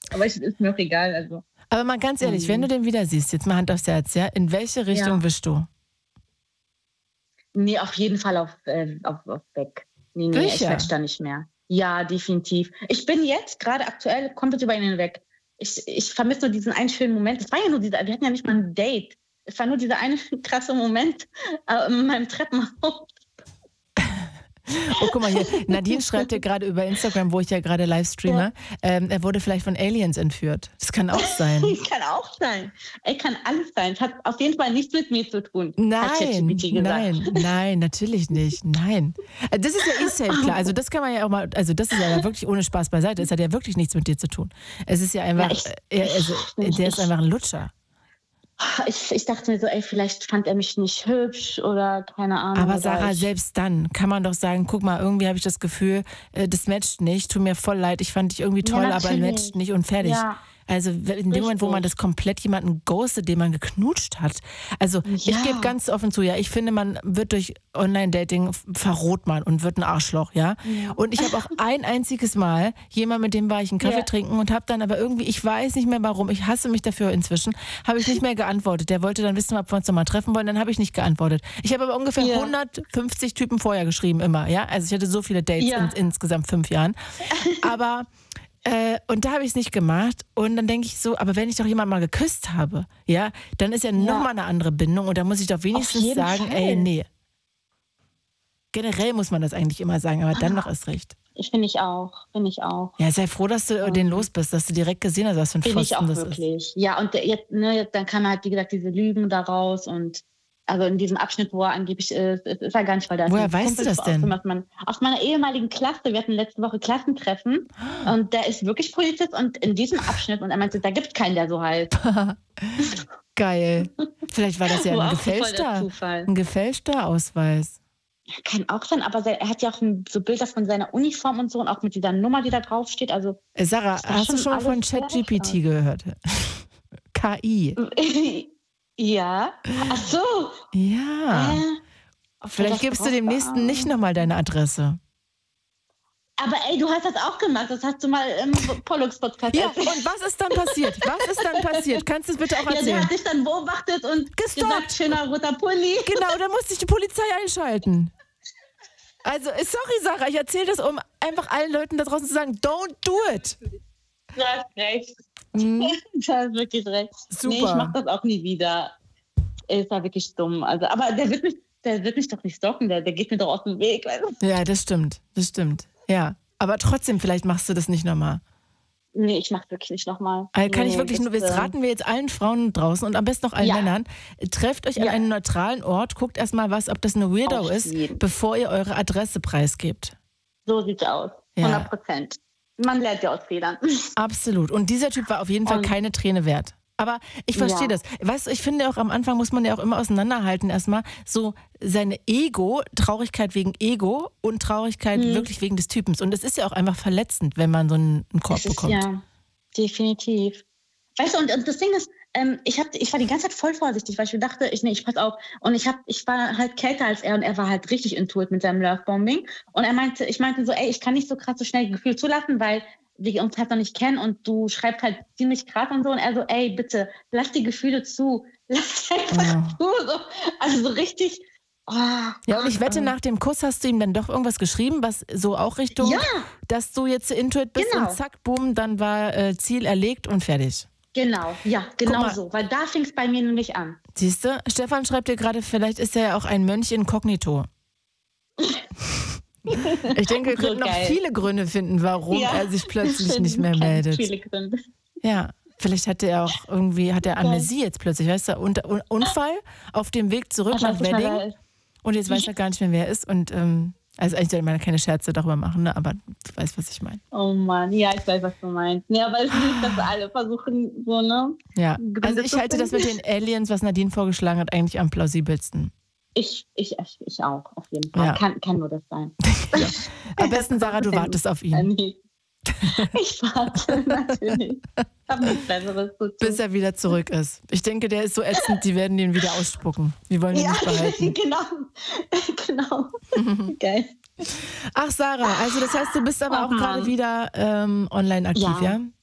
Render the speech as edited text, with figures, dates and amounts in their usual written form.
Aber ist mir auch egal. Also. Aber mal ganz ehrlich, wenn du den wieder siehst, jetzt mal Hand aufs Herz, ja, in welche Richtung wischst du? Nee, auf jeden Fall auf weg. Nee, ich wäsche da nicht mehr. Ja, definitiv. Ich bin jetzt gerade aktuell komplett über ihn hinweg. Ich vermisse nur diesen einen schönen Moment. Es war ja nur wir hatten ja nicht mal ein Date. Es war nur dieser eine krasse Moment in meinem Treppenhaus. Oh, guck mal hier. Nadine schreibt dir gerade über Instagram, wo ich ja gerade live streame, er wurde vielleicht von Aliens entführt. Das kann auch sein. Kann auch sein. Kann alles sein. Es hat auf jeden Fall nichts mit mir zu tun. Nein, natürlich nicht. Nein. Das ist ja safe, klar. Also das kann man ja auch mal, also das ist ja wirklich ohne Spaß beiseite. Es hat ja wirklich nichts mit dir zu tun. Es ist ja einfach, der ist einfach ein Lutscher. Ich dachte mir so, vielleicht fand er mich nicht hübsch oder keine Ahnung. Aber Sarah, selbst dann kann man doch sagen, guck mal, irgendwie habe ich das Gefühl, das matcht nicht, tut mir voll leid, ich fand dich irgendwie toll, aber matcht nicht und fertig. Ja. Also in dem Moment, wo man das komplett jemanden ghostet, den man geknutscht hat. Also ich gebe ganz offen zu, ich finde, man wird durch Online-Dating verroht man und wird ein Arschloch, ja. Und ich habe auch ein einziges Mal jemand, mit dem war ich einen Kaffee trinken und habe dann aber irgendwie, ich weiß nicht mehr warum, ich hasse mich dafür inzwischen, habe ich nicht mehr geantwortet. Der wollte dann wissen, ob wir uns nochmal treffen wollen, dann habe ich nicht geantwortet. Ich habe aber ungefähr 150 Typen vorher geschrieben, immer, ja. Also ich hatte so viele Dates in insgesamt 5 Jahren. Aber und da habe ich es nicht gemacht und dann denke ich so, aber wenn ich doch jemanden mal geküsst habe, ja, dann ist ja nochmal eine andere Bindung und da muss ich doch wenigstens sagen, nee. Generell muss man das eigentlich immer sagen, aber dann noch erst recht. Finde ich auch. Ja, sei froh, dass du den los bist, dass du direkt gesehen hast, was für ein Pfosten das ist. Ja, und jetzt, dann kam halt, wie gesagt, diese Lügen daraus und also in diesem Abschnitt, wo er angeblich ist er gar nicht, weil da ist woher weißt du das denn? Aus meiner ehemaligen Klasse, wir hatten letzte Woche Klassentreffen und der ist wirklich Polizist und in diesem Abschnitt und er meinte, da gibt es keinen, der so heißt. Geil. Vielleicht war das ja ein gefälschter Ausweis. Ja, kann auch sein, aber er hat ja auch so Bilder von seiner Uniform und so und auch mit dieser Nummer, die da draufsteht. Also, Sarah, hast du schon mal von ChatGPT gehört? KI. Ja. Ach so. Ja. Vielleicht gibst du dem nächsten nicht nochmal deine Adresse. Aber du hast das auch gemacht. Das hast du mal im Pollux-Podcast erzählt. Ja, und was ist dann passiert? Kannst du es bitte auch erzählen? Ja, der hat dich dann beobachtet und gesagt, schöner roter Pulli. Genau, da musste ich die Polizei einschalten. Also, sorry Sarah, ich erzähle das, um einfach allen Leuten da draußen zu sagen, don't do it. Du hast recht. Du hast wirklich recht. Super. Nee, ich mach das auch nie wieder. Ist ja wirklich dumm. Also, aber der wird mich doch nicht stalken, der geht mir doch aus dem Weg. Ja, das stimmt. Ja, aber trotzdem, vielleicht machst du das nicht nochmal. Nee, ich mach wirklich nicht nochmal. Kann ich wirklich nur, das raten wir jetzt allen Frauen draußen und am besten auch allen Männern. Trefft euch an einem neutralen Ort, guckt erstmal ob das eine Weirdo ist, bevor ihr eure Adresse preisgebt. So sieht's aus. 100%. Man lernt ja aus Fehlern. Absolut. Und dieser Typ war auf jeden Fall keine Träne wert. Aber ich verstehe das. Weißt du, ich finde auch am Anfang muss man ja auch immer auseinanderhalten erstmal so seine Traurigkeit wegen Ego und Traurigkeit wirklich wegen des Typens. Und es ist ja auch einfach verletzend, wenn man so einen Korb bekommt. Ja, definitiv. Weißt du, und das Ding ist, ich war die ganze Zeit voll vorsichtig, weil ich mir dachte, ich pass auf. Und ich war halt kälter als er und er war halt richtig intuit mit seinem Lovebombing. Und ich meinte so, ich kann nicht so krass so schnell Gefühl zulassen, weil wir uns halt noch nicht kennen und du schreibst halt ziemlich krass und so. Und er so, bitte, lass die Gefühle zu. Lass einfach zu. So. Also so richtig. Ja, und ich wette, nach dem Kuss hast du ihm dann doch irgendwas geschrieben, was so auch Richtung, dass du jetzt intuit bist und zack, boom, dann war Ziel erlegt und fertig. Genau, genau so, weil da fing es bei mir nämlich an. Siehst du, Stefan schreibt dir gerade, vielleicht ist er ja auch ein Mönch inkognito. Ich denke, wir könnten noch viele Gründe finden, warum er sich plötzlich nicht mehr meldet. Viele Gründe. Ja, vielleicht hat er Amnesie jetzt plötzlich, weißt du, Unfall auf dem Weg zurück nach Wedding und jetzt weiß er gar nicht mehr, wer er ist und also eigentlich soll man keine Scherze darüber machen, ne? Aber du weißt, was ich meine. Oh Mann, ja, ich weiß, was du meinst. Nee, aber es ist nicht, dass alle versuchen, so, ne? Ja, also ich halte das mit den Aliens, was Nadine vorgeschlagen hat, eigentlich am plausibelsten. Ich auch, auf jeden Fall. Ja. Kann nur das sein. Ja. Am besten, Sarah, du wartest auf ihn. Ich warte, natürlich. Ich habe nichts Besseres zu tun. Bis er wieder zurück ist. Ich denke, der ist so ätzend, die werden den wieder ausspucken. Wir wollen ihn nicht behalten. Genau. Geil. Ach, Sarah, also das heißt, du bist aber auch gerade wieder online aktiv, ja?